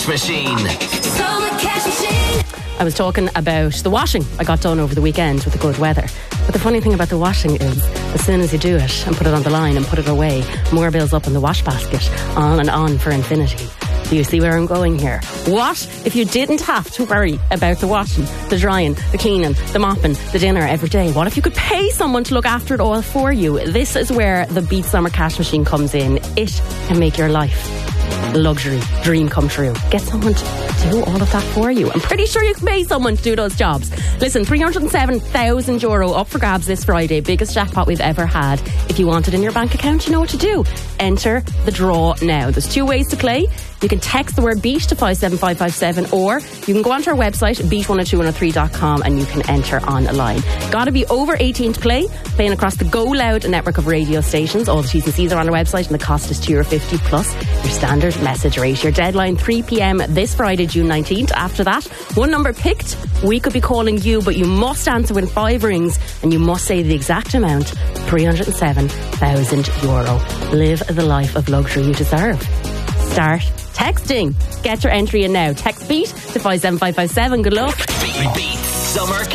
Cash Machine. Summer Cash Machine. I was talking about the washing I got done over the weekend with the good weather. But the funny thing about the washing is, as soon as you do it and put it on the line and put it away, more builds up in the wash basket, on and on for infinity. Do you see where I'm going here? What if you didn't have to worry about the washing, the drying, the cleaning, the mopping, the dinner every day? What if you could pay someone to look after it all for you? This is where the Beat Summer Cash Machine comes in. It can make your life a luxury dream come true. Get someone to do all of that for you. I'm pretty sure you can pay someone to do those jobs. Listen, €307,000 up for grabs this Friday. Biggest jackpot we've ever had. If you want it in your bank account, you know what to do. Enter the draw now. There's 2 ways to play. You can text the word BEAT to 57557, or you can go onto our website, beat102103.com, and you can enter online. Gotta be over 18 to play. Playing across the Go Loud network of radio stations. All the T's and C's are on our website, and the cost is €2.50 plus your standard message rate. Your deadline 3 p.m. this Friday, June 19th. After that, one number picked. We could be calling you, but you must answer when 5 rings, and you must say the exact amount. €307,000. Live the life of luxury you deserve. Start texting. Get your entry in now. Text BEAT to 57557. Good luck. Beat Summer